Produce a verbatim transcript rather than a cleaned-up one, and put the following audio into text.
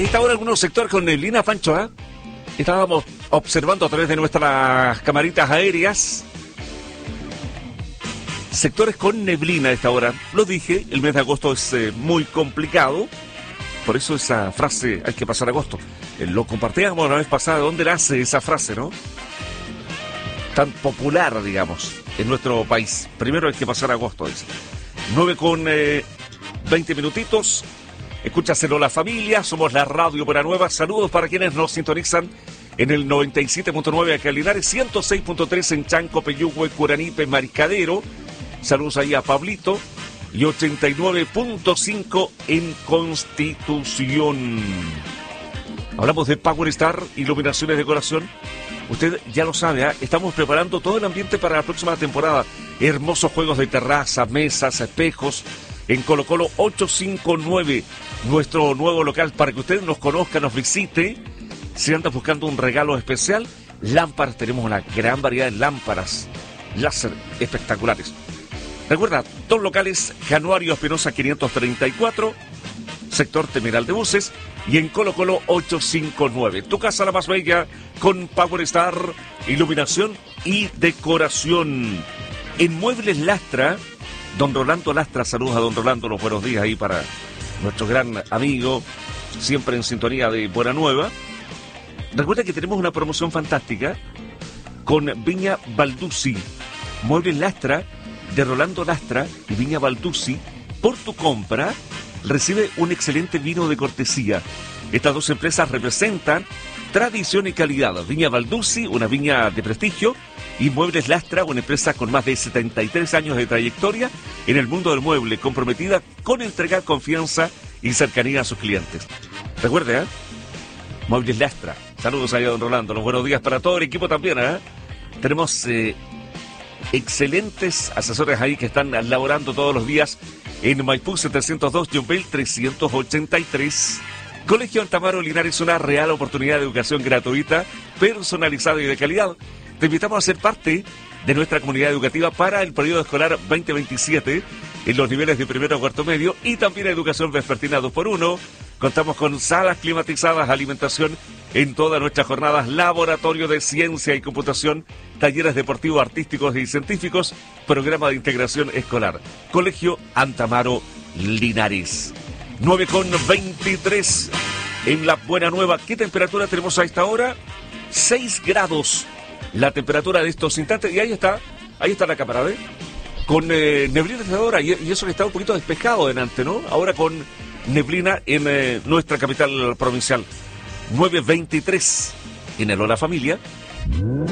Ahí está ahora algunos sectores con neblina, Pancho, ¿eh? Estábamos observando a través de nuestras camaritas aéreas sectores con neblina a esta hora. Lo dije, el mes de agosto es eh, muy complicado. Por eso esa frase, hay que pasar agosto. Eh, lo compartíamos la vez pasada. ¿Dónde nace esa frase, no? Tan popular, digamos, en nuestro país. Primero hay que pasar agosto, dice. nueve con veinte minutitos. Escúchaselo la familia. Somos la Radio Buena Nueva. Saludos para quienes nos sintonizan en el noventa y siete punto nueve acá en Linares, ciento seis punto tres en Chanco, Peyúgue, Curanipe, Mariscadero. Saludos ahí a Pablito. Y ochenta y nueve punto cinco en Constitución. Hablamos de Power Star, iluminación y decoración. Usted ya lo sabe, ¿eh? Estamos preparando todo el ambiente para la próxima temporada. Hermosos juegos de terraza, mesas, espejos. En Colo Colo ochocientos cincuenta y nueve, nuestro nuevo local, para que usted nos conozca, nos visite. Si anda buscando un regalo especial, lámparas, tenemos una gran variedad de lámparas láser espectaculares. Recuerda, dos locales, Januario Espinosa quinientos treinta y cuatro, sector Temeral de Buses, y en Colo Colo ochocientos cincuenta y nueve. Tu casa la más bella con Power Star, iluminación y decoración. En Muebles Lastra, don Rolando Lastra, saludos a don Rolando, los buenos días ahí para nuestro gran amigo, siempre en sintonía de Buena Nueva. Recuerda que tenemos una promoción fantástica con Viña Balduzzi. Muebles Lastra, de Rolando Lastra y Viña Balduzzi. Por tu compra, recibe un excelente vino de cortesía. Estas dos empresas representan tradición y calidad. Viña Balduzzi, una viña de prestigio, y Muebles Lastra, una empresa con más de setenta y tres años de trayectoria en el mundo del mueble, comprometida con entregar confianza y cercanía a sus clientes. Recuerde, ¿eh? Muebles Lastra. Saludos ahí a don Rolando. Los buenos días para todo el equipo también, ¿eh? Tenemos eh, excelentes asesores ahí que están laborando todos los días en Maipú setecientos dos, Yumbel trescientos ochenta y tres. Colegio Antamaro Linares, una real oportunidad de educación gratuita, personalizada y de calidad. Te invitamos a ser parte de nuestra comunidad educativa para el periodo escolar veinte veintisiete en los niveles de primero a cuarto medio y también educación vespertina dos por uno. Contamos con salas climatizadas, alimentación en todas nuestras jornadas, laboratorio de ciencia y computación, talleres deportivos, artísticos y científicos, programa de integración escolar. Colegio Antamaro Linares. nueve con veintitrés en la Buena Nueva. ¿Qué temperatura tenemos a esta hora? seis grados. La temperatura de estos instantes, y ahí está, ahí está la cámara, ¿ve? Con eh, neblina esta hora, y, y eso que está un poquito despejado delante, ¿no? Ahora con neblina en eh, nuestra capital provincial. nueve veintitrés en el Hola Familia.